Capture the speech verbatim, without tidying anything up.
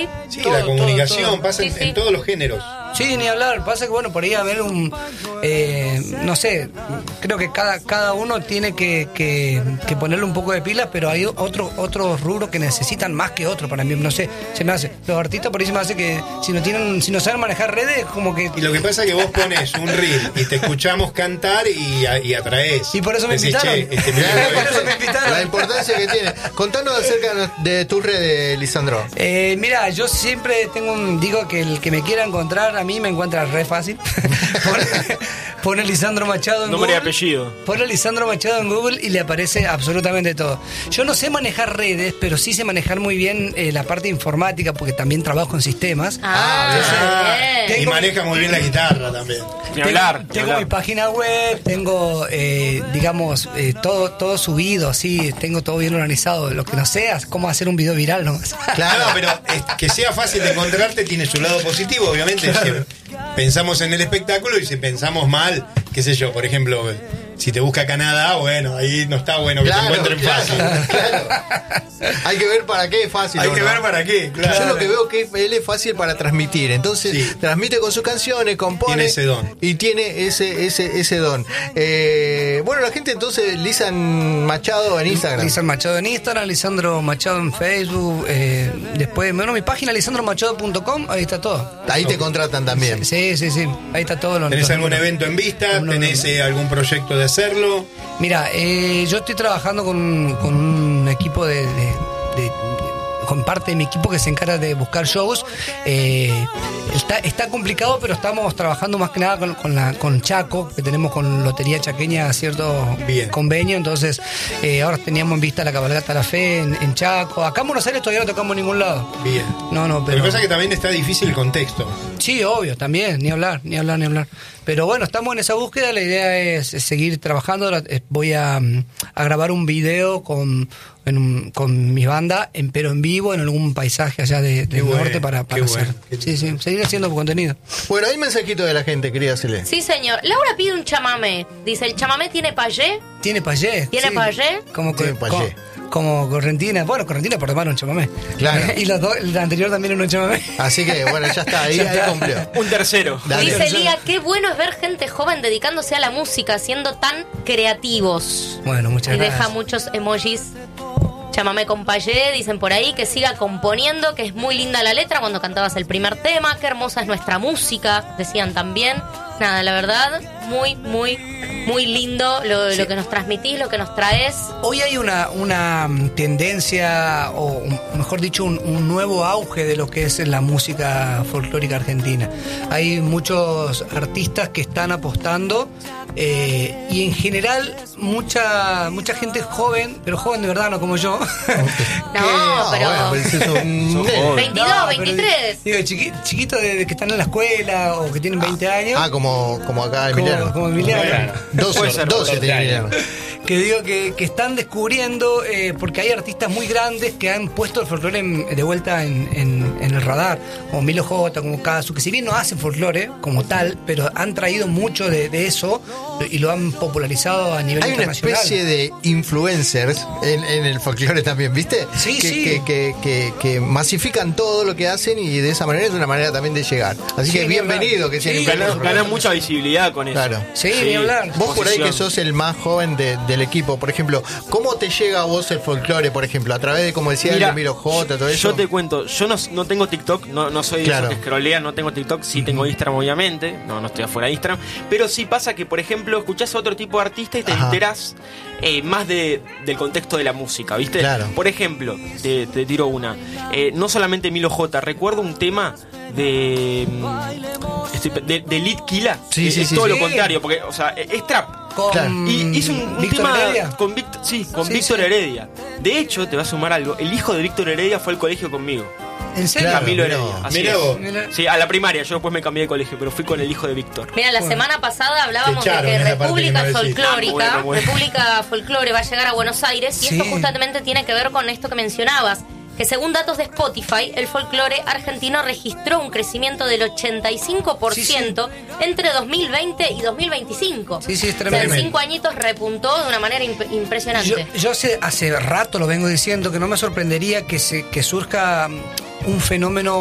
Sí, todo, la comunicación todo, todo. pasa en, Sí, sí. en todos los géneros. Sí, ni hablar. Pasa que, bueno, por ahí haber un... Eh, no sé, creo que cada cada uno tiene que, que, que ponerle un poco de pilas, pero hay otros otros rubros que necesitan más que otros para mí. No sé, se me hace. Los artistas por ahí se me hace que si no tienen, si no saben manejar redes, como que... Y lo que pasa es que vos pones un reel y te escuchamos cantar y, y atraes. Y por eso me Decís, invitaron. Che, este Por eso me invitaron. La importancia que tiene. Contanos acerca de tus redes, Lisandro. Eh, mira, yo siempre tengo un... Digo que el que me quiera encontrar a mí me encuentra re fácil. Pone, pone Lisandro Machado en Nombre y Google. apellido. Pone Lisandro Machado en Google y le aparece absolutamente todo. Yo no sé manejar redes, pero sí sé manejar muy bien eh, la parte informática, porque también trabajo con sistemas. Ah, Ah, bien. y maneja muy bien la guitarra también. Ni hablar, ni Tengo hablar. mi página web, tengo, eh, digamos, eh, todo todo subido, así, tengo todo bien organizado. Lo que no sé es cómo hacer un video viral nomás. Claro, pero es que sea fácil de encontrarte tiene su lado positivo, obviamente. Claro. Si pensamos en el espectáculo y si pensamos mal, qué sé yo, por ejemplo, si te busca Canadá, bueno, ahí no está bueno que Claro, te encuentren claro, fácil. claro. Hay que ver para qué es fácil. Hay o que no. ver para qué, claro. Yo lo que veo que él es fácil para transmitir. Entonces, Sí. transmite con sus canciones, compone. Tiene ese don. Y tiene ese ese ese don. Eh, bueno, la gente entonces, Lisan Machado en Instagram. Lisandro Machado en Instagram, Lisandro Machado en Facebook, eh, después, bueno, mi página lisandro machado punto com, ahí está todo. Ahí te contratan también. Sí, sí, sí, ahí está todo. Lo, ¿Tenés lo- algún evento en vista? No, no, ¿Tenés no. eh, algún proyecto de hacerlo? Mira, eh, yo estoy trabajando con, con un equipo de, de- de- con parte de mi equipo que se encarga de buscar shows. Eh, está, está complicado, pero estamos trabajando más que nada con, con, la, con Chaco, que tenemos con Lotería Chaqueña cierto Bien. convenio. Entonces, eh, ahora teníamos en vista la cabalgata La Fe en, en Chaco. Acá en Buenos Aires todavía no tocamos en ningún lado. Bien. No, no, Lo pero... que pasa es que también está difícil el contexto. Sí, obvio, también, ni hablar, ni hablar, ni hablar. Pero bueno, estamos en esa búsqueda, la idea es, es seguir trabajando. Ahora, eh, voy a, mm, a grabar un video con, en un- con mi banda, en, pero en vivo, en algún paisaje allá de, Qué del bueno, norte para, qué para hacer. bueno, qué Sí, sí, seguir haciendo contenido. Bueno, hay mensajito de la gente, quería hacerle. Sí, señor. Laura pide un chamamé. Dice, ¿el chamamé tiene payé? ¿Tiene payé? ¿Tiene Sí. payé? Como, Tiene co- payé. co- como Correntina. Bueno, Correntina por tomar un chamamé. Claro. Y los dos, el anterior también era un chamamé. Así que, bueno, ya está, ahí, Ya ahí está. cumplió. Un tercero. Dale. Dice Lía, qué bueno es ver gente joven dedicándose a la música, siendo tan creativos. Bueno, muchas Y gracias. deja muchos emojis. Chamamé con payé, dicen por ahí, que siga componiendo, que es muy linda la letra cuando cantabas el primer tema, qué hermosa es nuestra música, decían también. Nada, la verdad, muy, muy, muy lindo lo, lo que nos transmitís, lo que nos traes. Hoy hay una, una mm, tendencia, o un- mejor dicho, un, un nuevo auge de lo que es la música folclórica argentina. Hay muchos artistas que están apostando eh, y en general mucha mucha gente joven, pero joven de verdad, no como yo. No, pero... bueno, pues eso es un Sos nene. joven. veintidós, No, pero veintitrés. Digo, chiqui- chiquitos de, de que están en la escuela o que tienen veinte años. Ah, como, como acá como, Emiliano. como Emiliano. doce, Puede ser, doce puede tiene ser. Emiliano. Que digo que, que están descubriendo, eh, porque hay artistas muy grandes que han puesto el folclore en- de vuelta en, en- en el radar, como Milo J, como Casu, que si bien no hacen folclore como tal, pero han traído mucho de, de eso y lo han popularizado a nivel Hay una internacional. especie de influencers en, en el folclore también, ¿viste? Sí, que, sí. Que, que, que, que masifican todo lo que hacen y de esa manera es una manera también de llegar. Así Sí, que ni bienvenido hablar. que Sí, sea Ganan, influencer. ganan mucha visibilidad con eso. Claro. Sí, ni hablar. Vos por ahí que Exposición. sos el más joven de- del equipo, por ejemplo, ¿cómo te llega a vos el folclore, por ejemplo? A través de, como decía, Mira, el Miro J, todo eso. Yo te cuento, yo no, no tengo TikTok, no, no soy de Claro. esos que scrollean, no tengo TikTok, sí tengo Instagram obviamente, no, no estoy afuera de Instagram, pero sí pasa que, por ejemplo, escuchás a otro tipo de artista y te Ajá. enterás eh, más de, del contexto de la música, ¿viste? Claro. Por ejemplo, te, te tiro una, eh, no solamente Milo J, recuerdo un tema de mm, estoy- de, de Lid Kila, Sí, eh, sí, es sí, todo sí. lo contrario, porque, o sea, es trap. Con Claro. Y hizo un, un Víctor tema Heredia. con Víctor, sí, con Sí, Víctor sí. Heredia. De hecho, te va a sumar algo. El hijo de Víctor Heredia fue al colegio conmigo. ¿En serio? Claro, Camilo mirá Heredia. vos. Así Mirá es. vos. Mirá. Sí, a la primaria. Yo después me cambié de colegio, pero fui con el hijo de Víctor. Mira, la Bueno. semana pasada hablábamos Te echaron de que esa parte República que no decís. Folclórica, Ah, bueno, bueno. República Folclore va a llegar a Buenos Aires y Sí. esto justamente tiene que ver con esto que mencionabas, que según datos de Spotify, el folclore argentino registró un crecimiento del ochenta y cinco por ciento entre dos mil veinte y dos mil veinticinco. Sí, sí, es O sea, en tremendo. cinco añitos repuntó de una manera imp- Yo, impresionante. yo hace, hace rato lo vengo diciendo que no me sorprendería que se que surja un fenómeno